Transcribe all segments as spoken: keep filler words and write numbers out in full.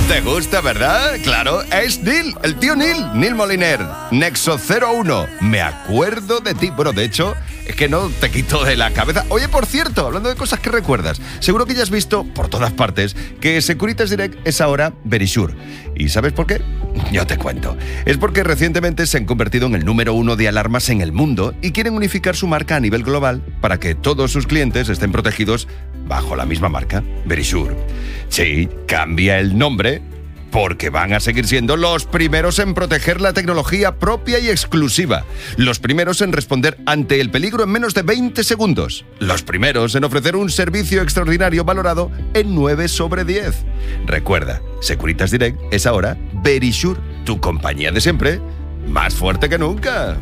¿Te gusta, verdad? Claro, es Neil, el tío Neil, Neil Moliner, Nexo cero uno, me acuerdo de ti. Bueno, de hecho, es que no te quito de la cabeza. Oye, por cierto, hablando de cosas que recuerdas, seguro que ya has visto por todas partes que Securitas Direct es ahora Verisure. ¿Y sabes por qué? Yo te cuento. Es porque recientemente se han convertido en el número uno de alarmas en el mundo y quieren unificar su marca a nivel global para que todos sus clientes estén protegidos bajo la misma marca, Verisure. Sí, cambia el nombre porque van a seguir siendo los primeros en proteger la tecnología propia y exclusiva. Los primeros en responder ante el peligro en menos de veinte segundos. Los primeros en ofrecer un servicio extraordinario valorado en nueve sobre diez. Recuerda, Securitas Direct es ahora Verisure, tu compañía de siempre, más fuerte que nunca.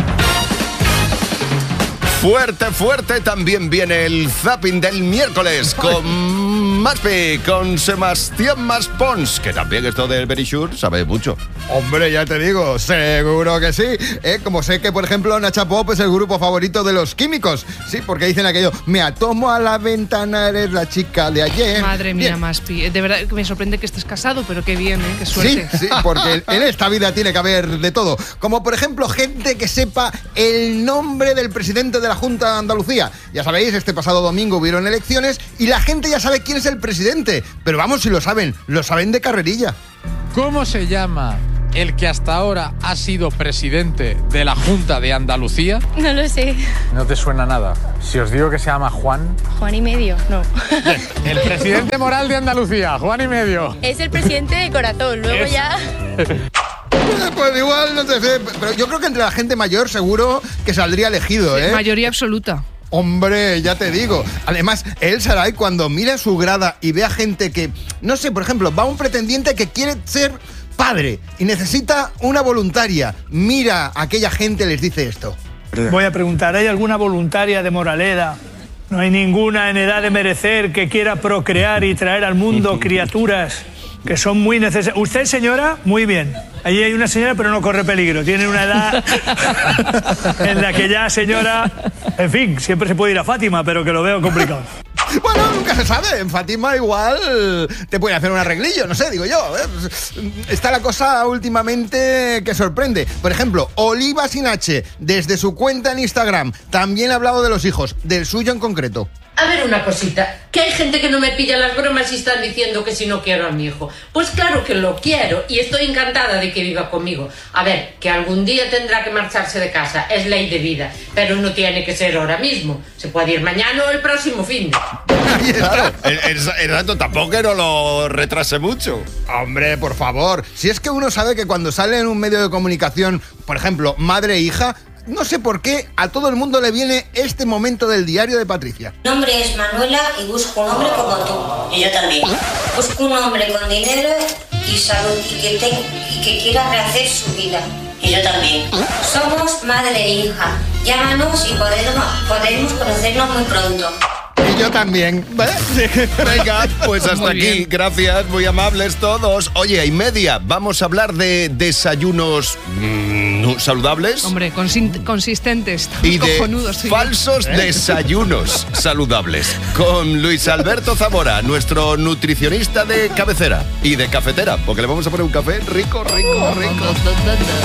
Fuerte, fuerte también viene el zapping del miércoles con Maspi, con Sebastián Maspons, que también esto del Verisure sabe mucho. Hombre, ya te digo, seguro que sí. ¿Eh? Como sé que, por ejemplo, Nacha Pop es el grupo favorito de los químicos. Sí, porque dicen aquello, me atomo a la ventana, eres la chica de ayer. Madre mía, bien. Maspi. De verdad que me sorprende que estés casado, pero qué bien, ¿eh? Qué suerte. Sí, sí, porque en esta vida tiene que haber de todo. Como, por ejemplo, gente que sepa el nombre del presidente de la Junta de Andalucía. Ya sabéis, este pasado domingo hubieron elecciones y la gente ya sabe quién es el presidente. Pero vamos, si lo saben, lo saben de carrerilla. ¿Cómo se llama el que hasta ahora ha sido presidente de la Junta de Andalucía? No lo sé. No te suena nada. Si os digo que se llama Juan. Juan y medio, no. El presidente moral de Andalucía, Juan y medio. Es el presidente de corazón, luego Es... ya... Pues igual, no te sé, pero yo creo que entre la gente mayor seguro que saldría elegido, ¿eh? Mayoría absoluta. Hombre, ya te digo. Además, el Saray, cuando mira su grada y ve a gente que, no sé, por ejemplo, va un pretendiente que quiere ser padre y necesita una voluntaria. Mira a aquella gente, les dice esto. Voy a preguntar, ¿hay alguna voluntaria de Moraleda? ¿No hay ninguna en edad de merecer que quiera procrear y traer al mundo criaturas que son muy necesarias? Usted, señora, muy bien. Allí hay una señora, pero no corre peligro. Tiene una edad en la que ya, señora... En fin, siempre se puede ir a Fátima, pero que lo veo complicado. Bueno, nunca se sabe. En Fátima igual te pueden hacer un arreglillo, no sé, digo yo. ¿eh? Está la cosa últimamente que sorprende. Por ejemplo, Oliva sin H, desde su cuenta en Instagram, también ha hablado de los hijos, del suyo en concreto. A ver una cosita, que hay gente que no me pilla las bromas y están diciendo que si no quiero a mi hijo. Pues claro que lo quiero y estoy encantada de que viva conmigo. A ver, que algún día tendrá que marcharse de casa, es ley de vida, pero no tiene que ser ahora mismo. Se puede ir mañana o el próximo fin de... Claro, el, el, el rato tampoco que no lo retrase mucho. Hombre, por favor, si es que uno sabe que cuando sale en un medio de comunicación, por ejemplo, madre e hija, no sé por qué a todo el mundo le viene este momento del diario de Patricia. Mi nombre es Manuela y busco un hombre como tú. Y yo también. Busco un hombre con dinero y salud y que, te, y que quiera rehacer su vida. Y yo también. Somos madre e hija. Llámanos y podemos, podemos conocernos muy pronto. Y yo también, ¿vale? Venga, pues hasta Muy aquí. bien. Gracias, muy amables todos. Oye, y media, vamos a hablar de desayunos mmm, saludables. Hombre, consi- consistentes. Y de cojonudos, sí. falsos desayunos saludables. Con Luis Alberto Zamora, nuestro nutricionista de cabecera y de cafetera, porque le vamos a poner un café rico, rico, rico.